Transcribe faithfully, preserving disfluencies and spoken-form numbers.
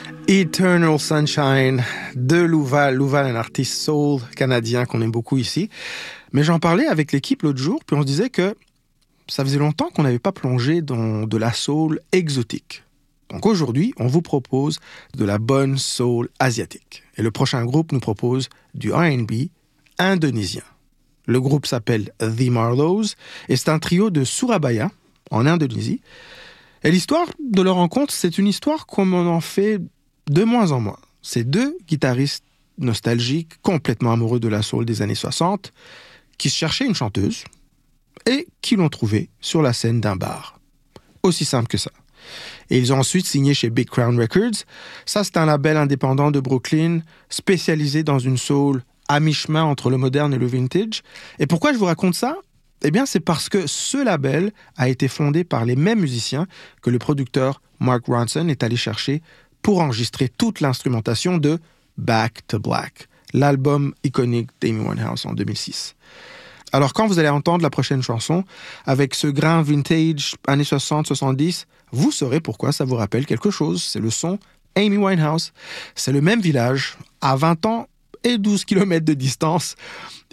Eternal Sunshine de Louval. Louval, un artiste soul canadien qu'on aime beaucoup ici. Mais j'en parlais avec l'équipe l'autre jour, puis on se disait que ça faisait longtemps qu'on n'avait pas plongé dans de la soul exotique. Donc aujourd'hui, on vous propose de la bonne soul asiatique. Et le prochain groupe nous propose du R and B indonésien. Le groupe s'appelle The Marlows et c'est un trio de Surabaya, en Indonésie. Et l'histoire de leur rencontre, c'est une histoire comme on en fait de moins en moins. C'est deux guitaristes nostalgiques, complètement amoureux de la soul des années soixante, qui se cherchaient une chanteuse et qui l'ont trouvée sur la scène d'un bar. Aussi simple que ça. Et ils ont ensuite signé chez Big Crown Records. Ça, c'est un label indépendant de Brooklyn, spécialisé dans une soul à mi-chemin entre le moderne et le vintage. Et pourquoi je vous raconte ça ? Eh bien, c'est parce que ce label a été fondé par les mêmes musiciens que le producteur Mark Ronson est allé chercher pour enregistrer toute l'instrumentation de Back to Black, l'album iconique d'Amy Winehouse en deux mille six. Alors, quand vous allez entendre la prochaine chanson, avec ce grain vintage années soixante soixante-dix, vous saurez pourquoi ça vous rappelle quelque chose. C'est le son Amy Winehouse. C'est le même village, à vingt ans et douze kilomètres de distance.